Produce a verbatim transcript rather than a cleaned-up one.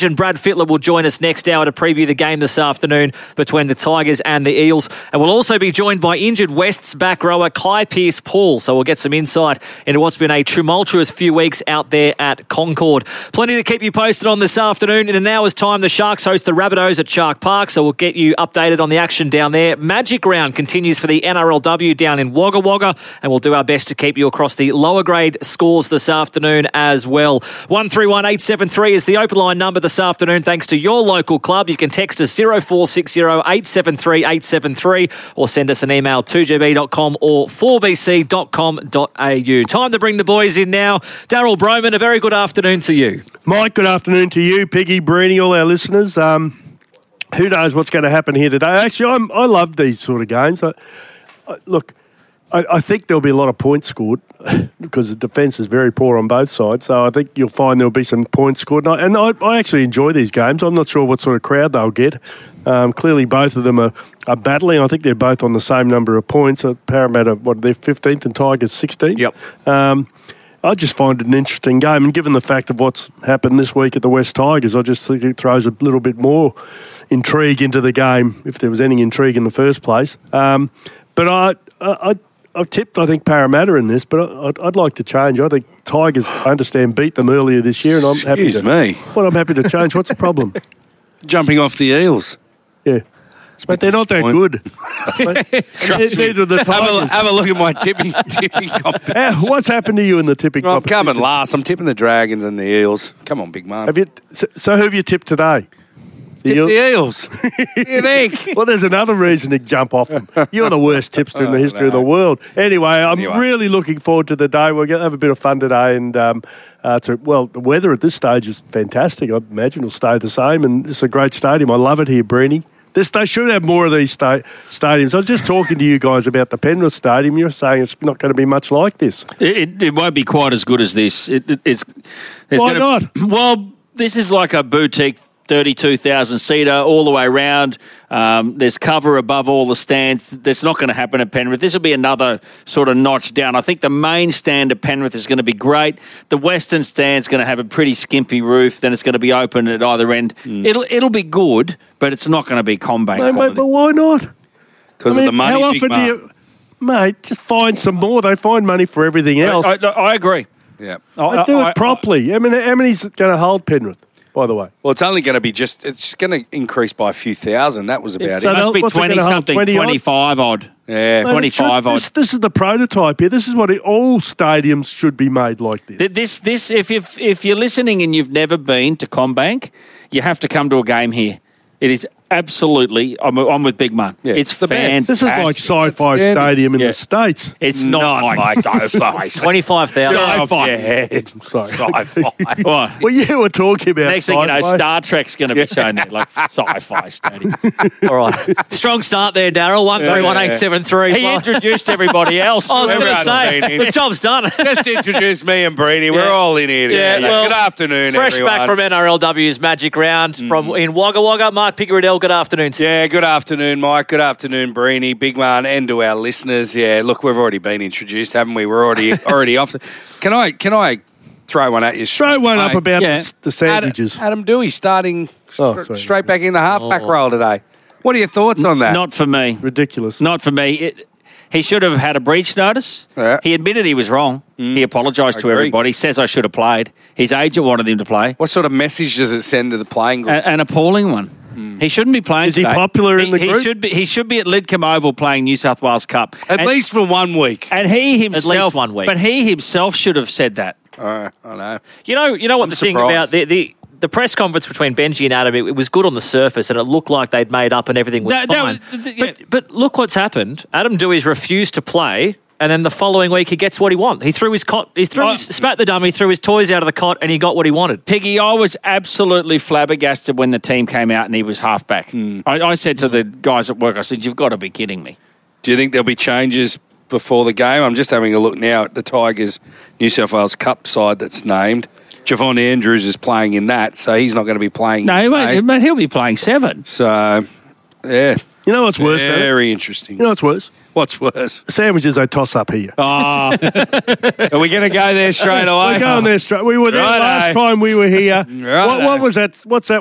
And Brad Fittler will join us next hour to preview the game this afternoon between the Tigers and the Eels. And we'll also be joined by injured West's back rower Kai Pearce-Paul. So we'll get some insight into what's been a tumultuous few weeks out there at Concord. Plenty to keep you posted on this afternoon. In an hour's time, the Sharks host the Rabbitohs at Shark Park. So we'll get you updated on the action down there. Magic round continues for the N R L W down in Wagga Wagga. And we'll do our best to keep you across the lower grade scores this afternoon as well. one three one eight seven three is the open line number this afternoon, thanks to your local club. You can text us zero four six zero eight seven three eight seven three or send us an email two g b dot com or four b c dot com dot a u. Time to bring the boys in now. Daryl Broman, a very good afternoon to you. Mike, good afternoon to you, Piggy, Breeny, all our listeners. Um, who knows what's going to happen here today? Actually, I'm, I love these sort of games. I, I, look, I, I think there'll be a lot of points scored because the defence is very poor on both sides. So I think you'll find there'll be some points scored. And I, and I, I actually enjoy these games. I'm not sure what sort of crowd they'll get. Um, clearly, both of them are, are battling. I think they're both on the same number of points. Uh, Parramatta, what, they're fifteenth and Tigers sixteenth. Yep. Um, I just find it an interesting game. And given the fact of what's happened this week at the West Tigers, I just think it throws a little bit more intrigue into the game, if there was any intrigue in the first place. Um, but I... I I've tipped, I think, Parramatta in this, but I'd, I'd like to change. I think Tigers, I understand, beat them earlier this year, and I'm happy Excuse to... me. Well, I'm happy to change. What's the problem? Jumping off the Eels. Yeah. But they're not that good. Trust me. Neither are the Have a, Tigers. have a look at my tipping tipping competition. Uh, What's happened to you in the tipping Well, I'm competition? coming last. I'm tipping the Dragons and the Eels. Come on, big man. Have you, so, so who have you tipped today? Tip Eel- the Eels. You think? Well, there's another reason to jump off them. You're the worst tipster in the Oh, history no. of the world. Anyway, I'm Anyway. really looking forward to the day. We're going to have a bit of fun today. And, um, uh, to, well, the weather at this stage is fantastic. I imagine it'll stay the same. And this is a great stadium. I love it here, Breeny. This, they should have more of these sta- stadiums. I was just talking to you guys about the Penrith Stadium. You're saying it's not going to be much like this. It, it, it won't be quite as good as this. It, it, it's there's Why gonna, not? Well, this is like a boutique thirty-two thousand seater all the way around. Um, there's cover above all the stands. That's not going to happen at Penrith. This will be another sort of notch down. I think the main stand at Penrith is going to be great. The western stand's going to have a pretty skimpy roof. Then it's going to be open at either end. Mm. It'll it'll be good, but it's not going to be CommBank Mate, mate, quality. but why not? Because I mean, of the money, how big often do man. you... Mate, just find some more. They find money for everything else. I, I, I agree. Yeah. I, They do I- it properly. I mean, how many's going to hold Penrith, by the way? Well, it's only going to be just, it's going to increase by a few thousand. That was about So it. It must they'll- be what's it gonna twenty hold, something, twenty odd? twenty-five odd. Yeah. Mate, it twenty-five should- odd. This, this is the prototype here. This is what it, all stadiums should be made like this. Th- This, this, if if if you're listening and you've never been to CommBank, you have to come to a game here. It is absolutely. I'm, I'm with Big Man. Yeah, it's it's the best. fantastic. This is like Sci-Fi It's- Stadium in yeah. the States. It's not, Not like like sci-fi. twenty-five thousand. Sci-fi. Yeah. Sorry. Sci-fi. What? Well, you were talking about Next thing you know, Sci-Fi. Star Trek's going to be shown there, like sci-fi stadium. All right. Strong start there, Daryl. one three one eight seven three. He introduced everybody else. I was going to Everyone say, will be in. the job's done. Just introduce me and Breeny. We're Yeah. all in here Yeah, together. well, Good afternoon, Fresh everyone. back from N R L W's Magic Round from in Wagga Wagga. Mark Pickeriddell, good afternoon. to you. Yeah, good afternoon, Mike. Good afternoon, Breeny, Big Man, and to our listeners. Yeah, look, we've already been introduced, haven't we? We're already already off. Can I can I throw one at you? Throw one up Mate? about Yeah. the, the sandwiches. Adam, Adam Dewey starting Oh, str- sorry. straight back in the halfback role today. What are your thoughts on that? Not for me. Ridiculous. Not for me. It, he should have had a breach notice. Yeah. He admitted he was wrong. He apologised I to agree. everybody. Says I should have played. His agent wanted him to play. What sort of message does it send to the playing group? A- an appalling one. He shouldn't be playing Is he today. popular in He- the he group? Should be, he should be at Lidcombe Oval playing New South Wales Cup. At and, least for one week. And he himself... one week. But he himself should have said that. Uh, I know. You know, you know what I'm the thing about surprised. the, the the press conference between Benji and Adam, it, it was good on the surface and it looked like they'd made up and everything was That- that fine. was- th- yeah. but, but look what's happened. Adam Dewey's refused to play, and then the following week he gets what he wants. He threw his cot, he threw Oh. his, spat the dummy, threw his toys out of the cot, and he got what he wanted. Piggy, I was absolutely flabbergasted when the team came out and he was halfback. Hmm. I, I said to the guys at work, I said, you've got to be kidding me. Do you think there'll be changes before the game? I'm just having a look now at the Tigers New South Wales Cup side that's named. Javon Andrews is playing in that, so he's not going to be playing. No, he today. won't, mate, he'll be playing seven. So, yeah. You know what's worse, though? Very interesting. You know what's worse? What's worse? Sandwiches they toss up here. Oh. Are we going to go there straight away? We're going there straight. We were there Righto. last time we were here. What, Righto. what was that? What's that